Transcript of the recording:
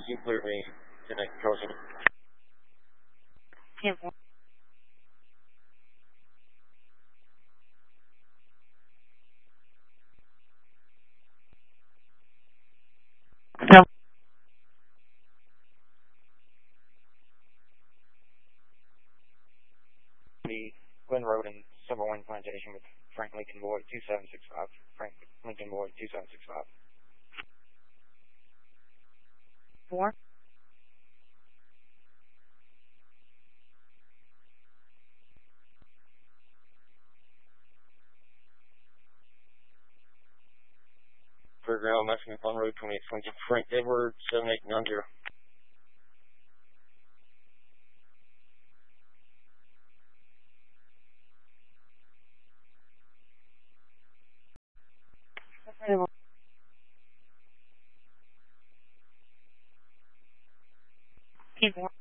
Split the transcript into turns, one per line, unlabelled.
you clear me to the control center?
Cancel. So.
The Glen Road and Silverwing Plantation with Frank Lincoln Boyd 2765. Frank Lincoln Boyd 2765.
4.
Fairground, Mexican Fun Road 2822. Frank Edward 7890.
Cancel.